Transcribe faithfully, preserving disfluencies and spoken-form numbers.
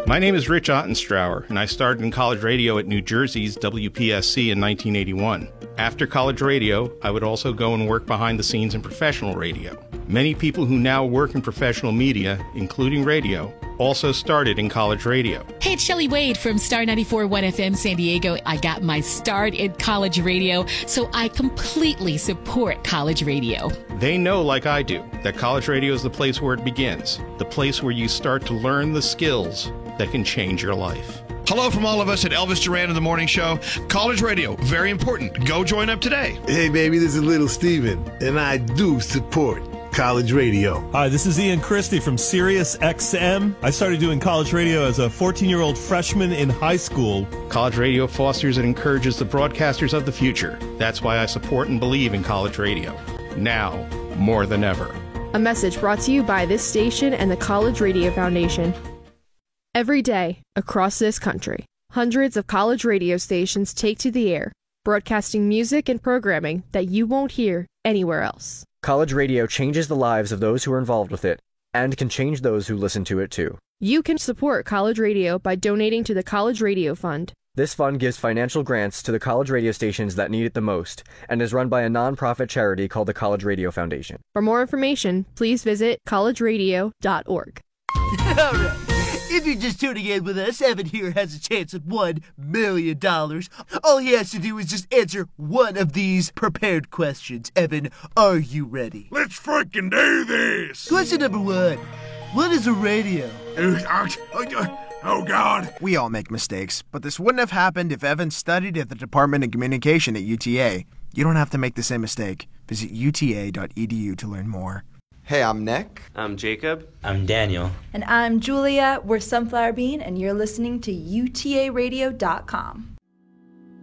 My name is Rich Ottenstrauer, and I started in college radio at New Jersey's W P S C in nineteen eighty-one. After college radio, I would also go and work behind the scenes in professional radio. Many people who now work in professional media, including radio, also started in college radio. Hey, it's Shelley Wade from Star ninety-four point one F M San Diego. I got my start in college radio, so I completely support college radio. They know, like I do, that college radio is the place where it begins, the place where you start to learn the skills that can change your life. Hello from all of us at Elvis Duran in the Morning Show. College radio, very important. Go join up today. Hey, baby, this is Little Steven, and I do support college radio. Hi, this is Ian Christie from Sirius X M. I started doing college radio as a fourteen-year-old freshman in high school. College radio fosters and encourages the broadcasters of the future. That's why I support and believe in college radio. Now, more than ever. A message brought to you by this station and the College Radio Foundation. Every day, across this country, hundreds of college radio stations take to the air, broadcasting music and programming that you won't hear anywhere else. College radio changes the lives of those who are involved with it, and can change those who listen to it too. You can support college radio by donating to the College Radio Fund. This fund gives financial grants to the college radio stations that need it the most, and is run by a non-profit charity called the College Radio Foundation. For more information, please visit college radio dot org. All right. If you're just tuning in with us, Evan here has a chance at one million dollars. All he has to do is just answer one of these prepared questions. Evan, are you ready? Let's freaking do this! Question number one. What is a radio? Oh, God. We all make mistakes, but this wouldn't have happened if Evan studied at the Department of Communication at U T A. You don't have to make the same mistake. Visit U T A dot E D U to learn more. Hey, I'm Nick. I'm Jacob. I'm Daniel. And I'm Julia. We're Sunflower Bean, and you're listening to U T A radio dot com.